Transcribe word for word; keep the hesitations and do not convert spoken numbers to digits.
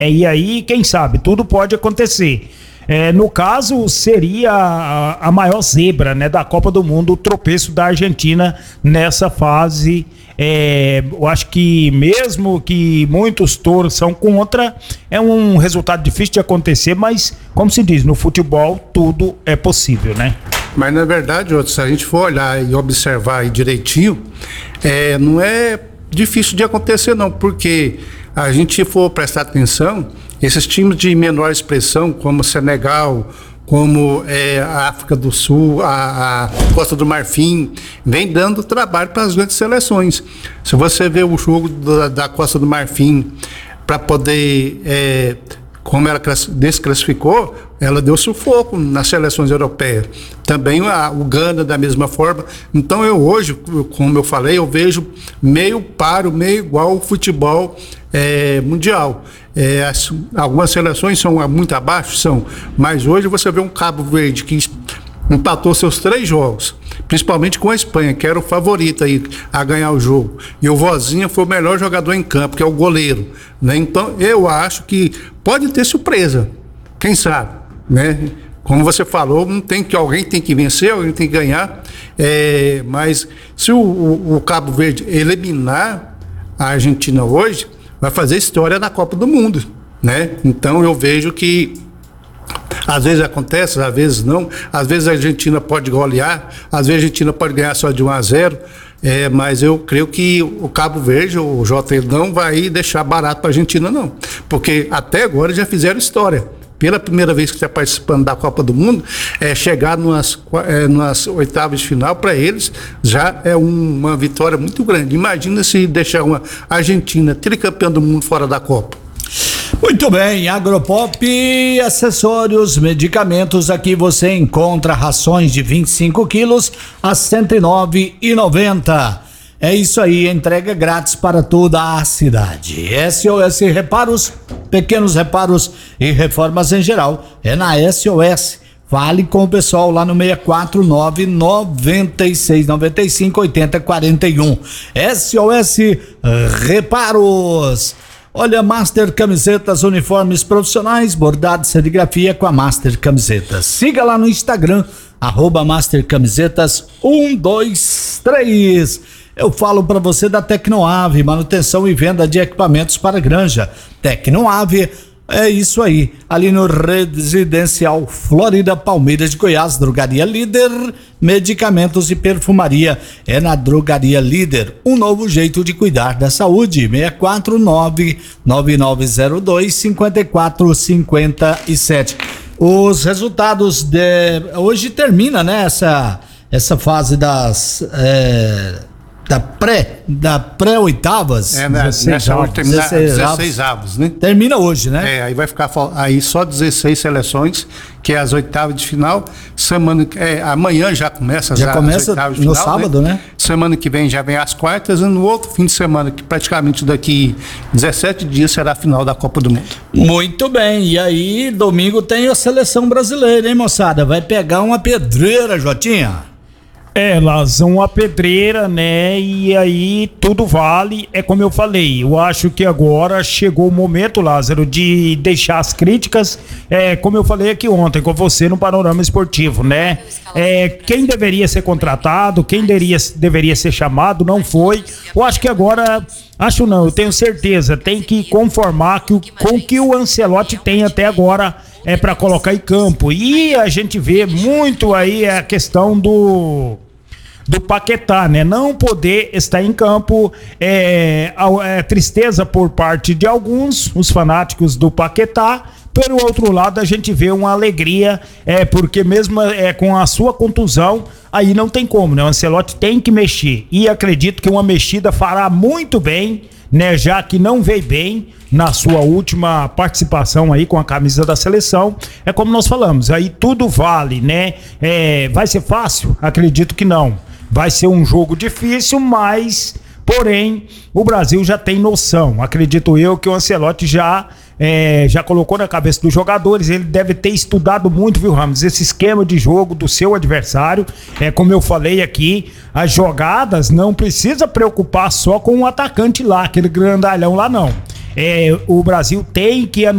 É, e aí, quem sabe, tudo pode acontecer. É, no caso, seria a, a maior zebra, né, da Copa do Mundo, o tropeço da Argentina nessa fase. É, eu acho que mesmo que muitos torçam contra, é um resultado difícil de acontecer, mas, como se diz, no futebol tudo é possível, né? Mas, na verdade, se a gente for olhar e observar aí direitinho, é, não é difícil de acontecer não, porque a gente for prestar atenção, esses times de menor expressão, como Senegal, como é, a África do Sul, a, a Costa do Marfim, vem dando trabalho para as grandes seleções. Se você vê o jogo da, da Costa do Marfim, para poder, é, como ela desclassificou, ela deu sufoco nas seleções europeias. Também a, o Gana da mesma forma. Então eu hoje, como eu falei, eu vejo meio paro, meio igual o futebol é, mundial. É, as, algumas seleções são muito abaixo, são, mas hoje você vê um Cabo Verde que empatou seus três jogos, principalmente com a Espanha, que era o favorito aí a ganhar o jogo, e o Vozinha foi o melhor jogador em campo, que é o goleiro, né? Então eu acho que pode ter surpresa, quem sabe, né? Como você falou, não tem que, alguém tem que vencer, alguém tem que ganhar, é, mas se o, o, o Cabo Verde eliminar a Argentina hoje, vai fazer história na Copa do Mundo, né? Então eu vejo que às vezes acontece, às vezes não, às vezes a Argentina pode golear, às vezes a Argentina pode ganhar só de um a zero, é, mas eu creio que o Cabo Verde, o Jota, não vai deixar barato para a Argentina não, porque até agora já fizeram história. Pela primeira vez que está participando da Copa do Mundo, é, chegar nas, é, nas oitavas de final, para eles, já é um, uma vitória muito grande. Imagina se deixar uma Argentina tricampeã do mundo fora da Copa. Muito bem, Agropop, acessórios, medicamentos, aqui você encontra rações de vinte e cinco quilos a cento e nove reais e noventa centavos. É isso aí, entrega grátis para toda a cidade. S O S Reparos, pequenos reparos e reformas em geral, é na S O S. Fale com o pessoal lá no seis quatro nove, nove seis nove cinco, oito zero quatro um. S O S Reparos. Olha, Master Camisetas, uniformes profissionais, bordado e serigrafia com a Master Camisetas. Siga lá no Instagram, arroba Master Camisetas um, dois, três. Eu falo para você da Tecnoave, manutenção e venda de equipamentos para granja. Tecnoave, é isso aí, ali no Residencial Florida, Palmeiras de Goiás, Drogaria Líder, medicamentos e perfumaria, é na Drogaria Líder, um novo jeito de cuidar da saúde. Seis quatro nove, nove nove zero dois, cinco quatro cinco sete. Os resultados de hoje termina, né, essa, essa fase das é... da pré, da pré-oitavas. É, né, nessa hoje termina dezesseis avos, né? Termina hoje, né? É, aí vai ficar aí só dezesseis seleções, que é as oitavas de final. Semana, é, amanhã já começa as, já começa as oitavas de no final, sábado, né? né? Semana que vem já vem as quartas, e no outro fim de semana, que praticamente daqui dezessete dias será a final da Copa do Mundo. Muito bem, e aí domingo tem a seleção brasileira, hein, moçada? Vai pegar uma pedreira, Jotinha. É, Lazão, uma pedreira, né? E aí tudo vale, é como eu falei, eu acho que agora chegou o momento, Lázaro, de deixar as críticas, é, como eu falei aqui ontem com você no Panorama Esportivo, né? É, quem deveria ser contratado, quem deveria, deveria ser chamado, não foi. Eu acho que agora, acho não, eu tenho certeza, tem que conformar que o, com o que o Ancelotti tem até agora é para colocar em campo. E a gente vê muito aí a questão do do Paquetá, né? Não poder estar em campo, é, é tristeza por parte de alguns, os fanáticos do Paquetá. Pelo outro lado, a gente vê uma alegria, é, porque mesmo é, com a sua contusão, aí não tem como, né? O Ancelotti tem que mexer. E acredito que uma mexida fará muito bem, né? Já que não veio bem na sua última participação aí com a camisa da seleção. É como nós falamos, aí tudo vale, né? É, vai ser fácil? Acredito que não. Vai ser um jogo difícil, mas, porém, o Brasil já tem noção. Acredito eu que o Ancelotti já, é, já colocou na cabeça dos jogadores. Ele deve ter estudado muito, viu, Ramos? Esse esquema de jogo do seu adversário. É como eu falei aqui, as jogadas não precisa preocupar só com o atacante lá, aquele grandalhão lá, não. É, o Brasil tem que